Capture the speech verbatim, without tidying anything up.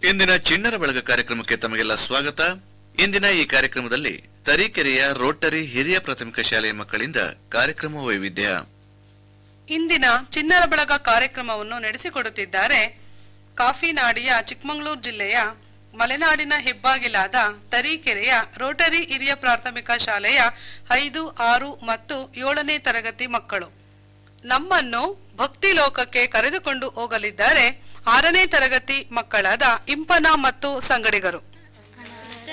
ಇಂದಿನ ಚಿಣ್ಣರ ಬಳಗ ಕಾರ್ಯಕ್ರಮಕ್ಕೆ ತಮಗೆಲ್ಲ ಸ್ವಾಗತ. ಇಂದಿನ ಈ ಕಾರ್ಯಕ್ರಮದಲ್ಲಿ ತರೀಕೆರೆಯ ರೋಟರಿ ಹಿರಿಯ ಪ್ರಾಥಮಿಕ ಶಾಲೆಯ ಮಕ್ಕಳಿಂದ ಕಾರ್ಯಕ್ರಮ ವೈವಿಧ್ಯ. ಇಂದಿನ ಚಿಣ್ಣರ ಬಳಗ ಕಾರ್ಯಕ್ರಮವನ್ನು ನಡೆಸಿಕೊಡುತ್ತಿದ್ದಾರೆ ಕಾಫಿನಾಡಿಯ ಚಿಕ್ಕಮಗಳೂರು ಜಿಲ್ಲೆಯ ಮಲೆನಾಡಿನ ಹೆಬ್ಬಾಗಿಲಾದ ತರೀಕೆರೆಯ ರೋಟರಿ ಹಿರಿಯ ಪ್ರಾಥಮಿಕ ಶಾಲೆಯ ಐದು ಆರು ಮತ್ತು ಏಳನೇ ತರಗತಿ ಮಕ್ಕಳು. ನಮ್ಮನ್ನು ಭಕ್ತಿ ಲೋಕಕ್ಕೆ ಕರೆದುಕೊಂಡು ಹೋಗಲಿದ್ದಾರೆ ಆರನೇ ತರಗತಿ ಮಕ್ಕಳಾದ ಇಂಪನ ಮತ್ತು ಸಂಗಡಿಗರು.